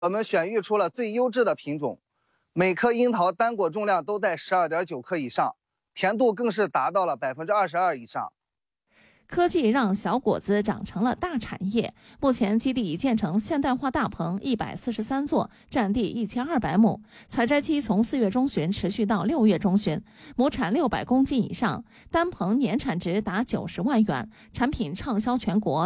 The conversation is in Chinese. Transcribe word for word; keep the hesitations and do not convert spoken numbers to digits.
我们选育出了最优质的品种，每颗樱桃单果重量都在 十二点九 克以上，甜度更是达到了 百分之二十二 以上。 科技让小果子长成了大产业。目前基地已建成现代化大棚一百四十三座，占地一千二百亩。采摘期从四月中旬持续到六月中旬，亩产六百公斤以上，单棚年产值达九十万元，产品畅销全国。